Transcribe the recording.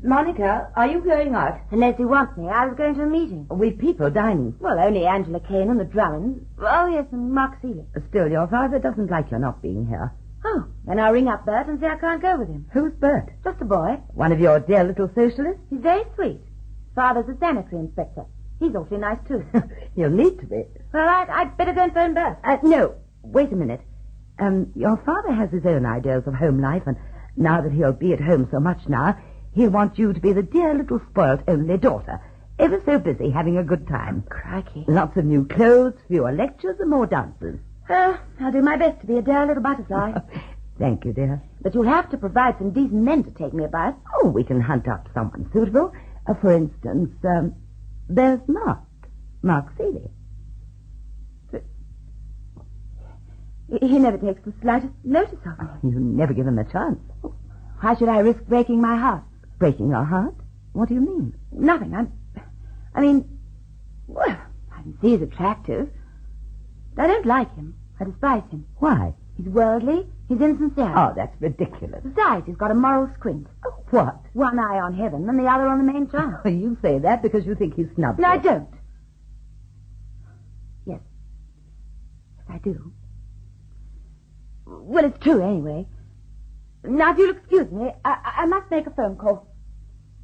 Monica, are you going out? Unless you want me, I was going to a meeting. With people dining. Well, only Angela Kane and the Drummonds. Oh, yes, and Mark Seeley. Still, your father doesn't like your not being here. Oh, then I'll ring up Bert and say I can't go with him. Who's Bert? Just a boy. One of your dear little socialists? He's very sweet. Father's a sanitary inspector. He's awfully nice, too. You'll need to be. Well, I'd better go and phone Bert. No, wait a minute. Your father has his own ideas of home life, and now that he'll be at home so much now, he'll want you to be the dear little spoilt only daughter, ever so busy having a good time. Crikey. Lots of new clothes, fewer lectures, and more dances. I'll do my best to be a dear little butterfly. Thank you, dear. But you'll have to provide some decent men to take me about. Oh, we can hunt up someone suitable. For instance, there's Mark Seeley. He never takes the slightest notice of me. You never give him a chance. Why should I risk breaking my heart? Breaking your heart? What do you mean? Nothing. I mean, well, I can see he's attractive. But I don't like him. I despise him. Why? He's worldly. He's insincere. Oh, that's ridiculous. Besides, he's got a moral squint. Oh, what? One eye on heaven and the other on the main channel. You say that because you think he's snubby. No, I don't. Yes. Yes, I do. Well, it's true, anyway. Now, if you'll excuse me, I must make a phone call.